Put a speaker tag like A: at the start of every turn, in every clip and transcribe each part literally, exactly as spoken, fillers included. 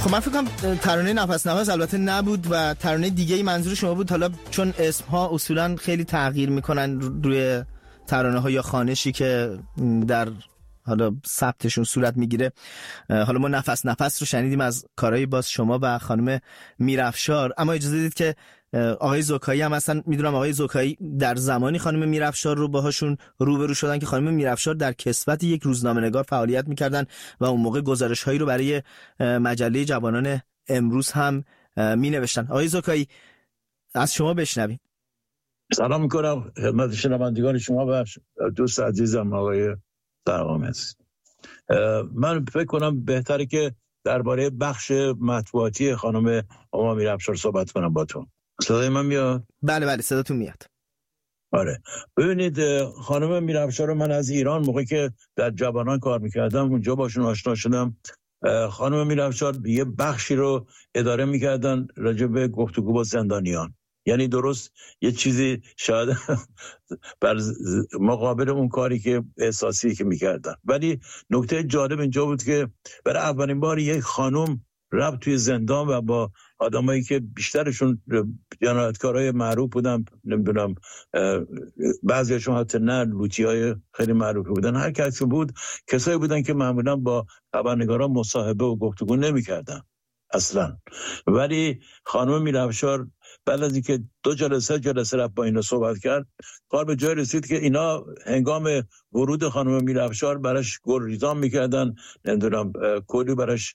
A: خب من فکر کنم ترانه نفس نفس البته نبود و ترانه دیگه ای منظور شما بود، حالا چون اسم ها اصولا خیلی تغییر میکنن روی ترانه ها یا خوانشی که در حالا ثبتشون صورت میگیره. حالا ما نفس نفس رو شنیدیم از کارهای باز شما و خانم میرافشار، اما اجازه بدید که آقای زکایی هم هستن. میدونم آقای زکایی در زمانی خانم میرافشار رو باهاشون روبرو شدن که خانم میرافشار در کسوت یک روزنامه‌نگار فعالیت میکردن و اون موقع گزارش‌هایی رو برای مجله جوانان امروز هم مینوشتن. آقای زکایی از شما بشنویم.
B: سلام میکنم خدمت شنوندگان شما و دوست عزیزم آقای سرقامی. من فکر کنم بهتره که درباره بخش مطبوعاتی خانم هما میرافشار صحبت کنم با تو. صدای من میاد؟
A: بله بله صداتون میاد.
B: آره ببینید خانم میرافشار رو من از ایران موقعی که در جوانان کار میکردم اونجا باشون آشنا شدم. خانم میرافشار یه بخشی رو اداره میکردن راجع به گفتگو با زندانیان، یعنی درست یه چیزی شاید بر مقابل اون کاری که احساسی که میکردن. ولی نکته جالب اینجا بود که برای اولین بار یک خانم رفت توی زندان و با آدمایی که بیشترشون جنایتکارای معروف بودن، نمیدونم بعضیشون حتی نه لوطیای خیلی معروفی بودن، هر کسی بود کسایی بودن که معمولا با خبرنگاران مصاحبه و گفتگو نمیکردن اصلا. ولی خانم میرافشار بعد از اینکه دو جلسه جلسه رفت با اینا صحبت کرد، کار به جای رسید که اینا هنگام ورود خانم میرافشار براش گلریزان میکردن، نمیدونم کلی براش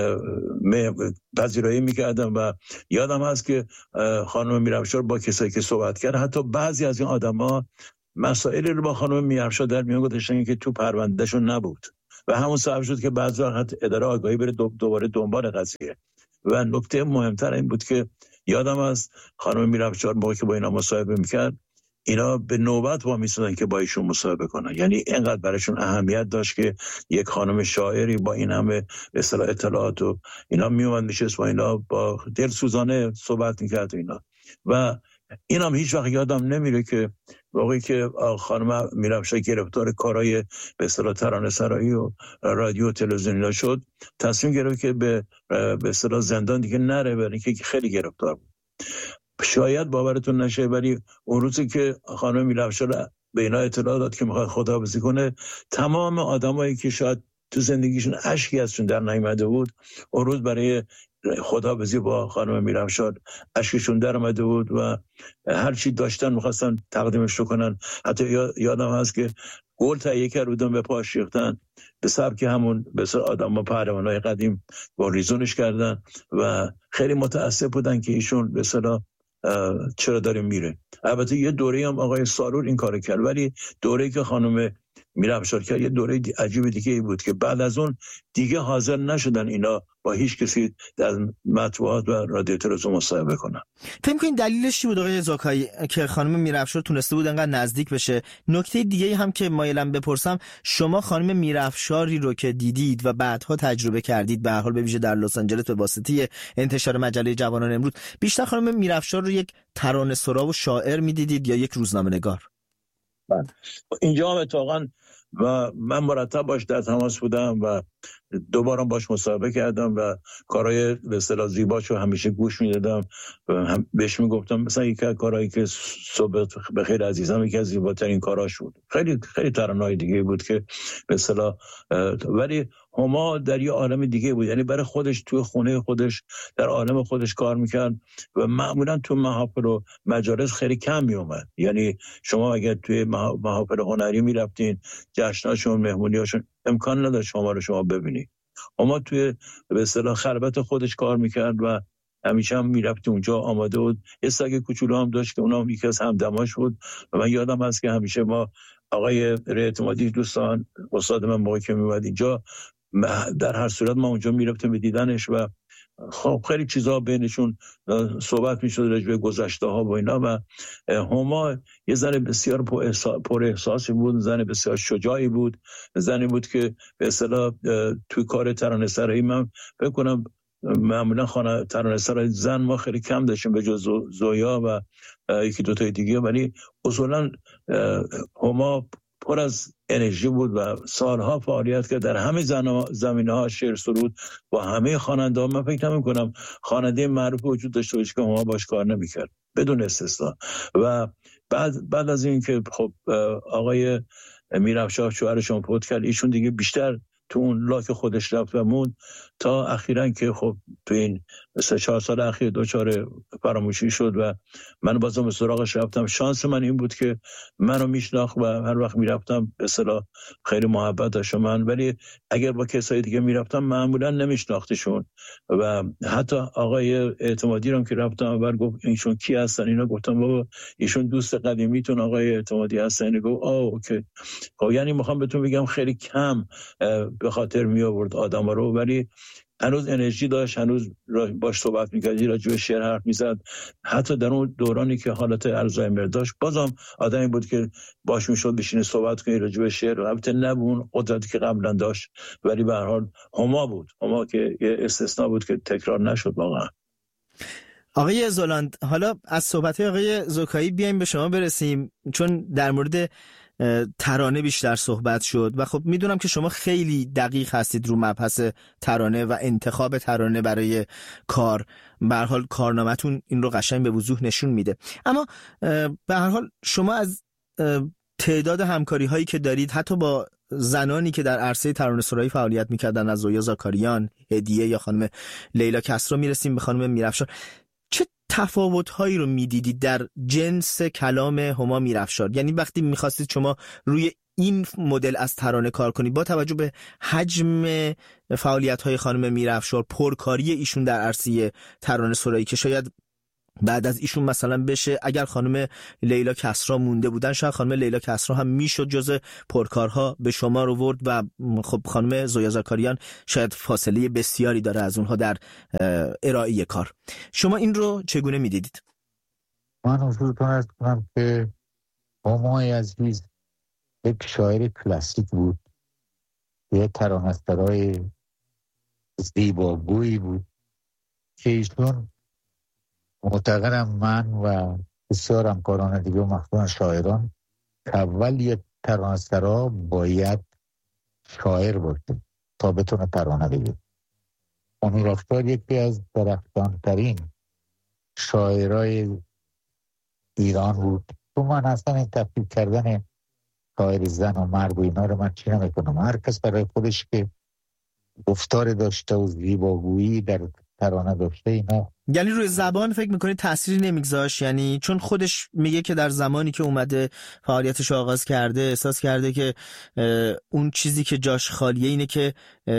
B: پذیرایی میکردن. و یادم هست که خانم میرافشار با کسایی که صحبت کرد، حتی بعضی از این آدما مسائلی رو با خانم میرافشار در میان گذاشتن که تو پروندهشون نبود و همون سبب شد که بعضی وقت اداره آگاهی بره دوباره دنبال قضیه. و نکته مهمتر این بود که یادم از خانم میرافشار موقعی که با اینا مصاحبه میکرد، اینا به نوبت وا میسادن که با ایشون مصاحبه کنن. یعنی اینقدر براشون اهمیت داشت که یک خانم شاعری با این همه به اصطلاح اطلاعات و اینا میومد میشست با اینا با دلسوزانه صحبت میکرد اینا. و اینم هیچ وقت یادم نمیره که موقعی که خانم میرافشار گرفتار کارهای به اصطلاح ترانه سرایی و رادیو و تلویزیون شد، تصمیم گرفت که به به اصطلاح زندان دیگه نره، برای اینکه خیلی گرفتار بود. شاید باورتون نشه ولی اون روزی که خانم میرافشار به اینا اطلاع داد که میخواد خداحافظی کنه، تمام آدمایی که شاید تو زندگیشون اشکی ازشون در نیامده بود، اون روز برای خداحافظی با خانم میرافشار اشکشون در اومده بود و هر چی داشتن می‌خواستن تقدیمش کنن. حتی یادم هست که گل تهیه کردن به پاش ریختن به سبک همون به سر آدم‌ها پهلوانای قدیم با ریزونش کردن و خیلی متاسف بودن که ایشون به اصطلاح چرا داره میره. البته یه دوره هم آقای سارور این کارو کرد، ولی دوره‌ای که خانم میرافشار کرد یه دوره عجیب دیگه ای بود که بعد از اون دیگه حاضر نشدن اینا با هیچ کسی در مطبوعات و رادیو تلویزیون مصاحبه کنن.
A: فکر کنید دلیلش چی بود آقای زکایی که خانم میرافشار تونسته بود انقدر نزدیک بشه؟ نکته دیگه هم که مایلم بپرسم، شما خانم میرافشاری رو که دیدید و بعدها تجربه کردید، به هر حال به ویژه در لس آنجلس به واسطه انتشار مجله جوانان امروز، بیشتر خانم میرافشار رو یک ترانه سرا و شاعر میدیدید یا یک روزنامه‌نگار؟
B: اینجا هم اتفاقاً و من مرتب باش در تماس بودم و دوبارم باش مصاحبه کردم و کارهای به اصطلاح زیباشو همیشه گوش میدادم و هم بهش میگفتم مثلا یک کارهایی که صبح بخیر عزیزم یکی از زیباترین کاراش بود. خیلی خیلی ترانه‌های دیگه بود که به اصطلاح، ولی هما در یه عالم دیگه بود، یعنی برای خودش توی خونه خودش در عالم خودش کار میکرد و معمولا تو محافل و مجالس خیلی کم میومد. یعنی شما اگر توی محافل هنری میرفتین، جشناشون، مهمونیاشون، امکان نداشت شما رو شما ببینید. اما توی به اصطلاح خلوت خودش کار میکرد و همیشه هم میرفت اونجا آماده بود. یه سگ کوچولو هم داشت که اونم یکی از همدماش بود و من یادم هست که همیشه ما آقای اعتمادی دوستان استاد من موقعی که میومد اینجا، در هر صورت ما اونجا میرفتیم به دیدنش و خب خیلی چیزا بینشون صحبت میشد راجع به گذشته ها و اینا. و هما یه زن بسیار پر احساسی بود، زن بسیار شجاعی بود، زنی بود که به اصطلاح توی کار ترانه سرایی من فکر کنم معمولا خانه ترانه سرایی زن ما خیلی کم داشتیم به جز زویا و یکی دوتای دیگه، ولی اصولا هما پر از انرژی بود و سالها فعالیت کرد در همه زمینه‌ها، شعر سرود با همه خواننده‌ها. من فکر نمی‌کنم خواننده معروف وجود داشته باشه که هما باش کار نمی‌کرد بدون استثنا. و بعد بعد از این که خب آقای میرافشار شوهرشون فوت کرد، ایشون دیگه بیشتر تو اون لاک خودش رفت و موند تا اخیراً که خب تو این سه چهار سال اخیر دچار فراموشی شد و من بازم به سراغش رفتم. شانس من این بود که منو میشناخت و هر وقت میرفتم به اصطلاح خیلی محبت داشت من، ولی اگر با کسای دیگه میرفتم معمولا نمیشناختشون. و حتی آقای اعتمادی رو که رفتم اول گفت ایشون کی هستن، اینا گفتم بابا ایشون دوست قدیمیتون آقای اعتمادی هستن. گفت آه اوکی. خب یعنی میخوام بهتون بگم خیلی کم به خاطر می آورد آدما رو، ولی هنوز انرژی داشت، هنوز باش صحبت می‌کردی، راجع به شعر حرف می‌زد. حتی در اون دورانی که حالت الزایمر داشت بازم آدمی بود که باش میشد بشینه صحبت کنه راجع به شعر. البته نه اون قدرتی که قبلا داشت، ولی به هر حال هما بود، هما که یه استثناء بود که تکرار نشد واقعا.
A: آقای زولاند، حالا از صحبت‌های آقای زوکایی بیایم به شما برسیم، چون در مورد ترانه بیشتر صحبت شد و خب میدونم که شما خیلی دقیق هستید رو مبحث ترانه و انتخاب ترانه برای کار. به هر حال کارنامه‌تون این رو قشنگ به وضوح نشون میده. اما به هر حال شما از تعداد همکاری هایی که دارید حتی با زنانی که در عرصه ترانه سرایی فعالیت میکردن، از زویا زاکاریان، هدیه یا خانم لیلا کسرا میرسیم به خانم میرافشار، چه تفاوت‌هایی رو می‌دیدید در جنس کلام هما میرافشار؟ یعنی وقتی می‌خواستید شما روی این مدل از ترانه کار کنید با توجه به حجم فعالیت‌های خانم میرافشار، پرکاری ایشون در عرصه ترانه سرایی که شاید بعد از ایشون مثلا بشه، اگر خانم لیلا کسرا مونده بودن شاید خانم لیلا کسرا هم میشد جز پرکارها به شما رو ورد و خب خانم زویا زاکاریان شاید فاصله بسیاری داره از اونها در ارائه کار. شما این رو چگونه میدیدید؟
C: من حضورتون ارز کنم که همای عزیز یک شاعر کلاسیک بود، یک ترانه‌سرای زیباگویی بود که ایشون معتقدم من و بسیار همکاران دیگه و مخصوصا شاعران که اول یک ترانه‌سرا باید شاعر باشه تا بتونه ترانه بگه. میرافشار یکی از درخشانترین شاعرای ایران بود. تو من اصلا این تفکیک کردن شاعر زن و مرد و اینا رو من چی نمیکنم. هر کس برای خودش که گفتار داشته و زیباگویی در ترانه داشته اینا.
A: یعنی روی زبان فکر میکنید تأثیری نمیگذاشت؟ یعنی چون خودش میگه که در زمانی که اومده فعالیتش آغاز کرده احساس کرده که اون چیزی که جاش خالیه اینه که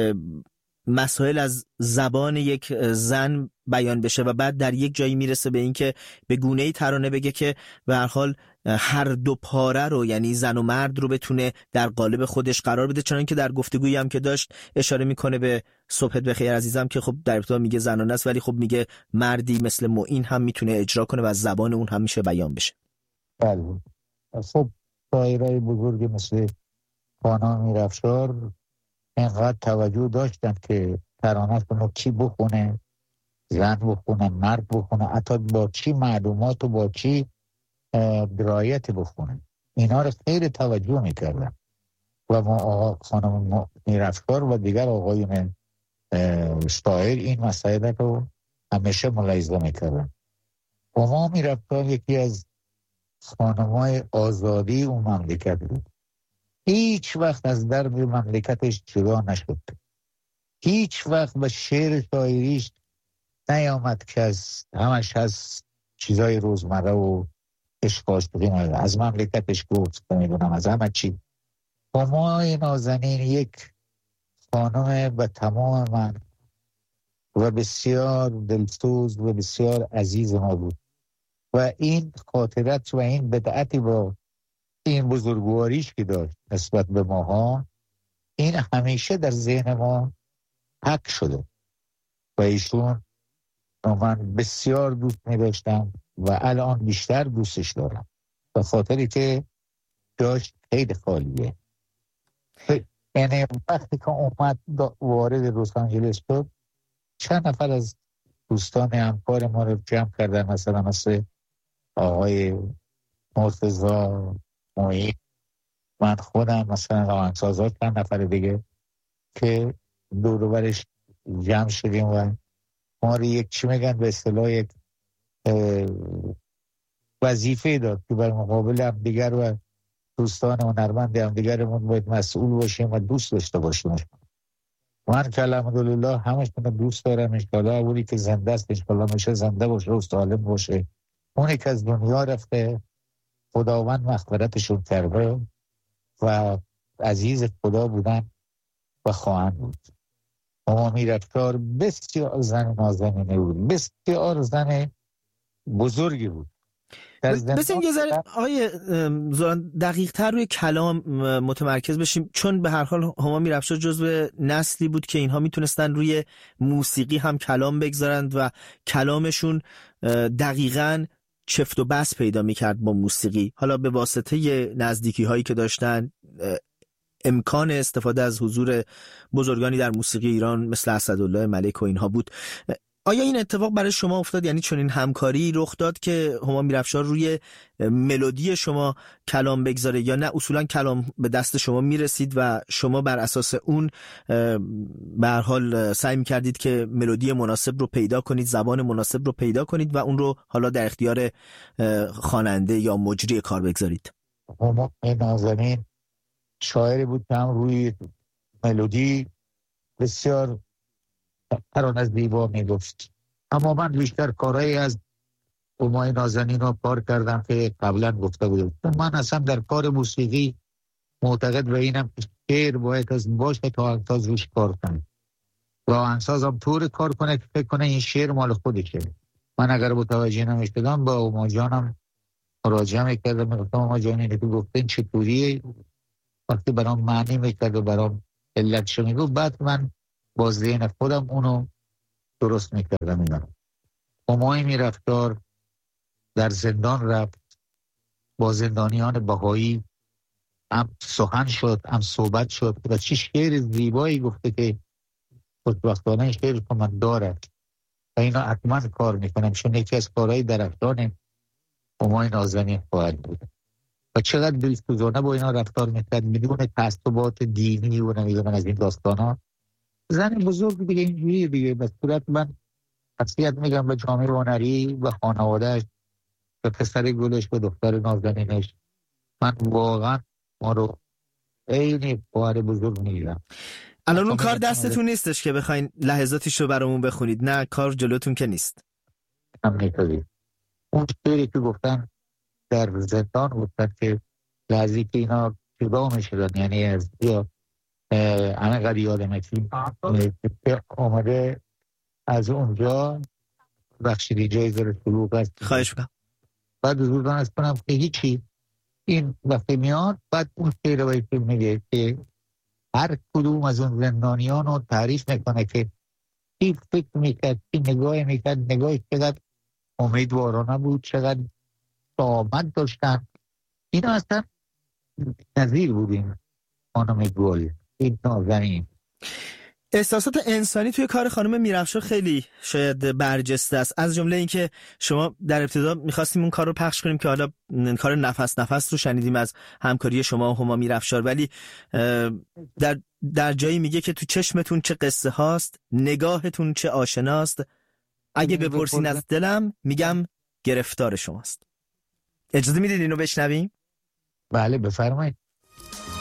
A: مسائل از زبان یک زن بیان بشه و بعد در یک جایی میرسه به این که به گونه‌ای ترانه بگه که به هر حال هر دو پاره رو، یعنی زن و مرد رو بتونه در قالب خودش قرار بده. چنان که در گفتگویی هم که داشت اشاره میکنه به صبحت بخیر عزیزم که خب در ابتدا میگه زنانه است ولی خب میگه مردی مثل معین هم میتونه اجرا کنه و از زبان اون هم میشه بیان بشه.
C: بله خب شاعرای بزرگی مثل خانم میرافشار اینقدر توجه داشتن که ترانه‌شون رو کی بخونه، زن بخونه، مرد بخونه، حتی با چی معلومات و با چی درایت بخونه، اینا رو خیلی توجه میکردن و ما آقا خانم میرافشار و دیگر آقایون شاعر این مسائل رو همیشه ملاحظه میکردن. هما میرافشار یکی از خانمای آزادی اون مملکت بود. هیچ وقت از درد مملکتش جدا نشد، هیچ وقت به شعر شاعریش نیامد که از همش از چیزای روزمره و عشق‌عاشقی از مملکتش گفت نمیدونم از همه چی. همای نازنین یک خانم به تمام من و بسیار دلسوز و بسیار عزیز ما بود و این خاطرت و این بدعتی با این بزرگواریش که داشت نسبت به ماها، این همیشه در ذهن ما حک شده و ایشون من بسیار دوست می داشتم و الان بیشتر دوستش دارم به خاطری که داشت خیلی خالیه. یعنی وقتی که اومد وارد لس آنجلس شد چند نفر از دوستان همکار ما رو جمع کردن، مثلا مثل آقای مرتضی معین من خودم مثلا آهنگسازات چند نفر دیگه که دور و برش جمع شدیم و ما رو یک چی میگن به اصطلاح یک وظیفه داد که بر مقابل هم دیگر و دوستان هنرمند هم دیگرمون باید مسئول باشیم و دوست داشته باشیم. من که الحمدلله همشون دوست دارم. انشالله اونی که زنده است انشالله میشه زنده باشه و سالم باشه. اونی که از دنیا رفته خداوند مغفرتشون کرده و عزیز خدا بودن و خواهند بود. هما میرفتار بسیار زن نازنینه بود، بسیار زن بزرگی بود.
A: بسیم یه ذره آقای زوران دقیق تر روی کلام متمرکز بشیم، چون به هر حال هما میرفشار جزو نسلی بود که اینها میتونستن روی موسیقی هم کلام بگذارند و کلامشون دقیقاً چفت و بس پیدا میکرد با موسیقی. حالا به واسطه نزدیکی هایی که داشتن، امکان استفاده از حضور بزرگانی در موسیقی ایران مثل اسدالله ملک و اینها بود. آیا این اتفاق برای شما افتاد؟ یعنی چون این همکاری رخ داد که هما میرفشار روی ملودی شما کلام بگذاره، یا نه اصولا کلام به دست شما میرسید و شما بر اساس اون به هر حال سعی میکردید که ملودی مناسب رو پیدا کنید، زبان مناسب رو پیدا کنید و اون رو حالا در اختیار خواننده یا مجری کار بگذارید؟
C: هما نازنین شاعری بود که هم روی ملودی بسیار هران از دیوار میگفت، اما من بیشتر کارهایی از همای نازنین رو کار کردم که قبلا گفته بودم. من اصلا در کار موسیقی معتقد به اینم که شعر باید از باشه تا آهنگساز روش کار کنه و آهنگساز هم طور کار کنه که فکر کنه این شعر مال خودشه. من اگر متوجه نمیشدم با هما جانم مراجعه میکردم، میگفتم هما جان اینه که گفتن چطوریه، وقتی برام معنی میکرد و برام علتش میگفت، بعد من با ذهن خودم اونو درست میکردم. اینا همای میرفتار در زندان رفت، با زندانیان بهایی هم سخن شد، هم صحبت شد و چی شعر زیبایی گفته که خوشبختانه شعر که من دارد و اینا حتما کار میکنم، چون یکی از کارهای درختان همای نازنین خواهد بود. و چقدر دلسوزانه با اینا رفتار میکرد بدون تعصبات دینی و نمیدونم از این داستانا. زن بزرگ دیگه اینجوری دیگه. به صورت من تسلیت میگم به جامعه هنری و خانوادهش و پسر گلش و دختر نازنینش. من واقعا ما رو عین خواهر بزرگ میگیرم.
A: الان اون کار دستتون نیستش که بخواین لحظاتیش رو برامون بخونید؟ نه، کار جلوتون که نیست.
C: هم نیستید. اون شعری که گفتن در زندان گفتن که لحظی که اینا جدا میشدن، یعنی از یا همه قدر یادمه که آمده از اونجا بخشیدی جایزه رو شلوغ است.
A: خواهش میکنم.
C: بعد حضور از کنم که هیچی این وقتی میاد، بعد اون شعر باید که میگه که هر کدوم از اون زندانیان رو تعریف میکنه که چی فکر میکرد، چی نگاه میکرد، نگاهی چقدر امیدوارانه بود، چقدر آمد داشتن. اینا اصلا نظیر بودیم. خانم گل، این نازنین.
A: احساسات انسانی توی کار خانم میرفشار خیلی شاید برجسته است، از جمله این که شما در ابتدا میخواستیم اون کار رو پخش کنیم که حالا کار نفس نفس رو شنیدیم از همکاری شما و هما میرفشار، ولی در در جایی میگه که تو چشمتون چه قصه هاست، نگاهتون چه آشناست، اگه بپرسین از دلم میگم گرفتار شماست. اجازه میدید اینو بشنویم؟
C: بله بفرمایید.